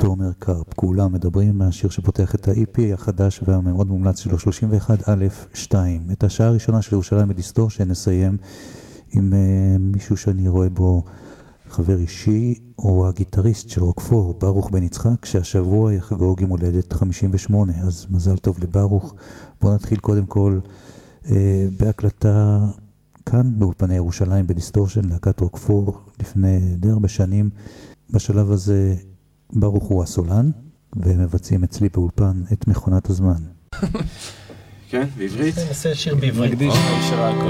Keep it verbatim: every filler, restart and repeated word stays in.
תומר קרפ. כולם מדברים מהשיר שפותח את ה-אי פי החדש והמאוד מומלץ שלו, שלושים ואחת א' שתיים. את השעה הראשונה של ירושלים בדיסטורשן נסיים עם uh, מישהו שאני רואה בו חבר אישי, או הגיטריסט של רוקפור, ברוך בן יצחק, שהשבוע יחגוג עם הולדת חמישים ושמונה, אז מזל טוב לברוך. בואו נתחיל קודם כל uh, בהקלטה כאן באולפני ירושלים בדיסטורשן, להקת רוקפור לפני די הרבה שנים. בשלב הזה ברוך הוא הסולן, ומבצעים אצלי באולפן את מכונת הזמן. כן, בעברית? נעשה שיר בעברית.